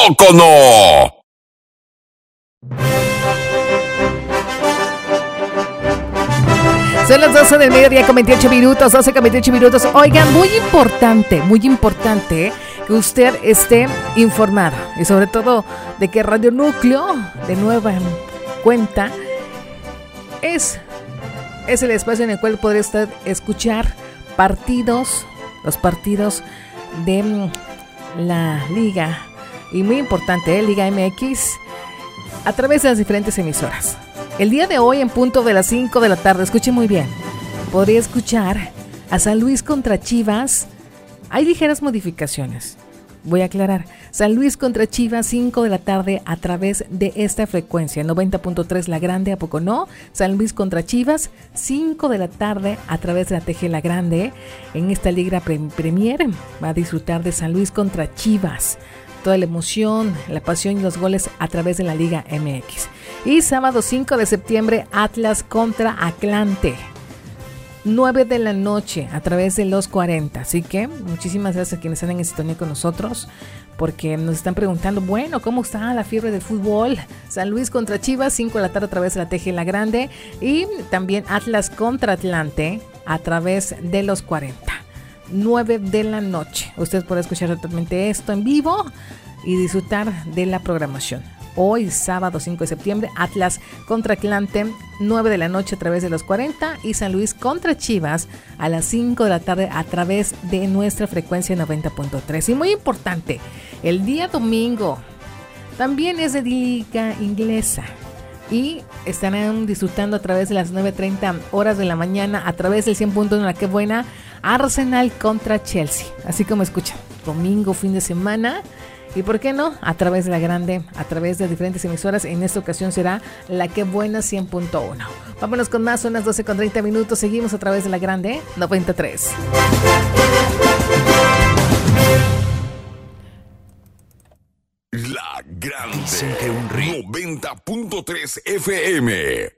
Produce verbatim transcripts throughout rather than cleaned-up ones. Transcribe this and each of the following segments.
poco no? Son las doce del mediodía con veintiocho minutos, doce con veintiocho minutos. Oigan, muy importante, muy importante que usted esté informado. Y sobre todo de que Radio Núcleo, de nueva cuenta, es, es el espacio en el cual podrá usted escuchar partidos, los partidos de la Liga. Y muy importante, ¿eh? Liga M X, a través de las diferentes emisoras. El día de hoy, en punto de las cinco de la tarde, escuche muy bien, podría escuchar a San Luis contra Chivas. Hay ligeras modificaciones. Voy a aclarar. San Luis contra Chivas, cinco de la tarde, a través de esta frecuencia, noventa punto tres La Grande, ¿a poco no? San Luis contra Chivas, cinco de la tarde, a través de la T G La Grande. En esta Liga Premier va a disfrutar de San Luis contra Chivas. Toda la emoción, la pasión y los goles a través de la Liga M X. Y sábado cinco de septiembre, Atlas contra Atlante, nueve de la noche, a través de los cuarenta. Así que muchísimas gracias a quienes están en sintonía con nosotros, porque nos están preguntando, bueno, ¿cómo está la fiebre del fútbol? San Luis contra Chivas, cinco de la tarde, a través de la T G La Grande. Y también Atlas contra Atlante, a través de los cuarenta. nueve de la noche. Usted podrá escuchar totalmente esto en vivo y disfrutar de la programación. Hoy, sábado cinco de septiembre, Atlas contra Atlante, nueve de la noche a través de los cuarenta, y San Luis contra Chivas a las cinco de la tarde a través de nuestra frecuencia noventa punto tres. Y muy importante, el día domingo también es de Liga Inglesa. Y estarán disfrutando a través de las nueve treinta horas de la mañana, a través del cien punto uno, la que buena, Arsenal contra Chelsea. Así como escuchan, domingo, fin de semana. Y por qué no, a través de La Grande, a través de diferentes emisoras. En esta ocasión será La Que Buena cien punto uno. Vámonos con más, son las doce con treinta minutos. Seguimos a través de La Grande noventa y tres. La Grande noventa punto tres F M.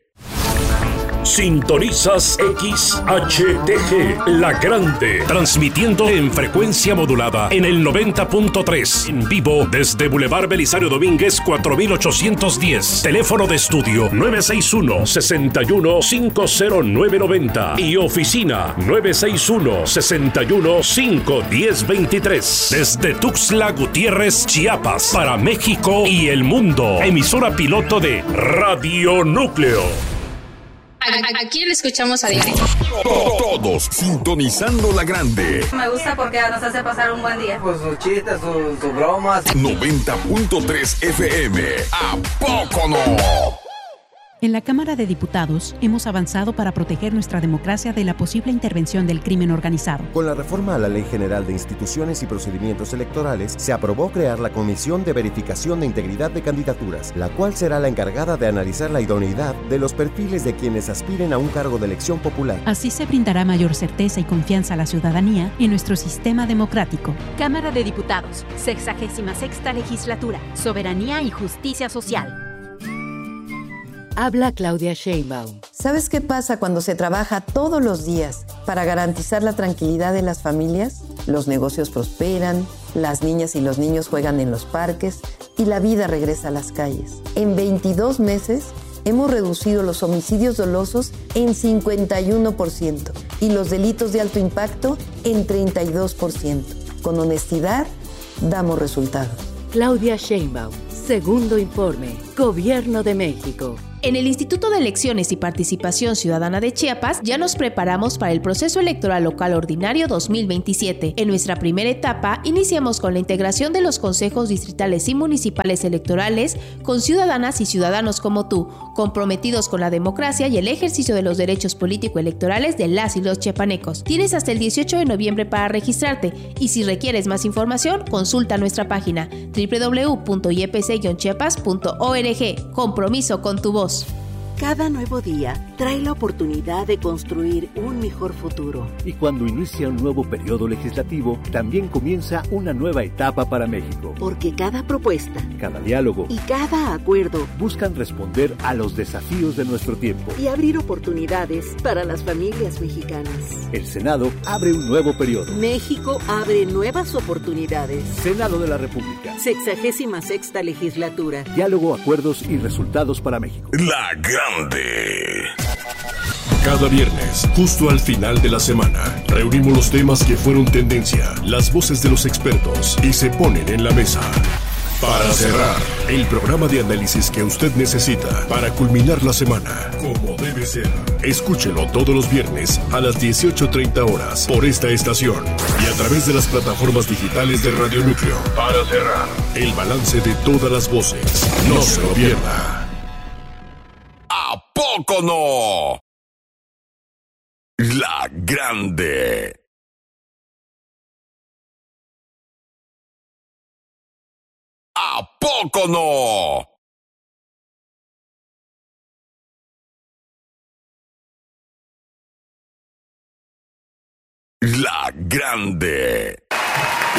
Sintonizas X H T G, La Grande, transmitiendo en frecuencia modulada en el noventa punto tres, en vivo desde Boulevard Belisario Domínguez cuatro mil ochocientos diez, teléfono de estudio nueve seis uno, seis uno, cinco cero nueve nueve cero y oficina nueve seis uno, seis uno, cinco uno cero dos tres, desde Tuxtla Gutiérrez, Chiapas, para México y el mundo, emisora piloto de Radio Núcleo. ¿A, a, a quién le escuchamos a diario? Todos sintonizando La Grande. Me gusta porque nos hace pasar un buen día. Pues sus chistes, sus, sus bromas. noventa punto tres F M. ¿A poco no? En la Cámara de Diputados hemos avanzado para proteger nuestra democracia de la posible intervención del crimen organizado. Con la reforma a la Ley General de Instituciones y Procedimientos Electorales, se aprobó crear la Comisión de Verificación de Integridad de Candidaturas, la cual será la encargada de analizar la idoneidad de los perfiles de quienes aspiren a un cargo de elección popular. Así se brindará mayor certeza y confianza a la ciudadanía en nuestro sistema democrático. Cámara de Diputados, sexagésima sexta Legislatura, Soberanía y Justicia Social. Habla Claudia Sheinbaum. ¿Sabes qué pasa cuando se trabaja todos los días para garantizar la tranquilidad de las familias? Los negocios prosperan, las niñas y los niños juegan en los parques y la vida regresa a las calles. En veintidós meses hemos reducido los homicidios dolosos en cincuenta y uno por ciento y los delitos de alto impacto en treinta y dos por ciento. Con honestidad, damos resultados. Claudia Sheinbaum, segundo informe, Gobierno de México. En el Instituto de Elecciones y Participación Ciudadana de Chiapas ya nos preparamos para el proceso electoral local ordinario dos mil veintisiete. En nuestra primera etapa iniciamos con la integración de los consejos distritales y municipales electorales con ciudadanas y ciudadanos como tú, comprometidos con la democracia y el ejercicio de los derechos político-electorales de las y los chiapanecos. Tienes hasta el dieciocho de noviembre para registrarte y si requieres más información, consulta nuestra página doble u doble u doble u punto i e p c guion chiapas punto org. Compromiso con tu voz. Cada nuevo día trae la oportunidad de construir un mejor futuro. Y cuando inicia un nuevo periodo legislativo, también comienza una nueva etapa para México. Porque cada propuesta, cada diálogo y cada acuerdo buscan responder a los desafíos de nuestro tiempo y abrir oportunidades para las familias mexicanas. El Senado abre un nuevo periodo. México abre nuevas oportunidades. Senado de la República. Sexagésima sexta legislatura. Diálogo, acuerdos y resultados para México. La Grande. Cada viernes, justo al final de la semana, reunimos los temas que fueron tendencia, las voces de los expertos y se ponen en la mesa. Para cerrar, el programa de análisis que usted necesita para culminar la semana, como debe ser. Escúchelo todos los viernes a las dieciocho treinta horas por esta estación y a través de las plataformas digitales de Radio Núcleo. Para cerrar, el balance de todas las voces. No se lo pierda. ¿A poco no? La Grande. ¿A poco no? La Grande.